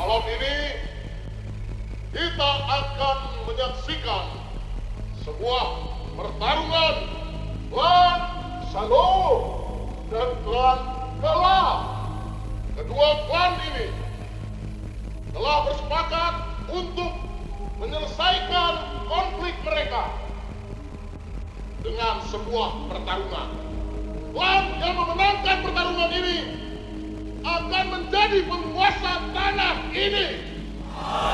Malam ini kita akan menyaksikan sebuah pertarungan klan Sano dan klan Kala. Kedua klan ini telah bersepakat untuk menyelesaikan konflik mereka dengan sebuah pertarungan. Klan yang memenangkan pertarungan ini akan menjadi penguasa tanah ini.